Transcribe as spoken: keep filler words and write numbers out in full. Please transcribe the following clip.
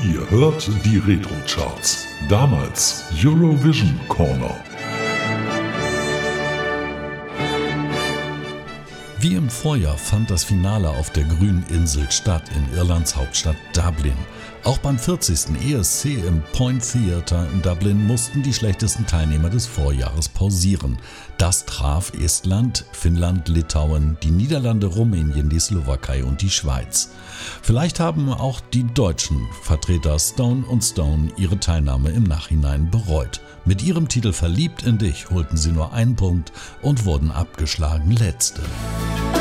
Ihr hört die Retro-Charts. Damals Eurovision Corner. Wie im Vorjahr fand das Finale auf der Grünen Insel statt in Irlands Hauptstadt Dublin. Auch beim vierzigsten E S C im Point Theatre in Dublin mussten die schlechtesten Teilnehmer des Vorjahres pausieren. Das traf Estland, Finnland, Litauen, die Niederlande, Rumänien, die Slowakei und die Schweiz. Vielleicht haben auch die deutschen Vertreter Stone und Stone ihre Teilnahme im Nachhinein bereut. Mit ihrem Titel Verliebt in dich holten sie nur einen Punkt und wurden abgeschlagen Letzte.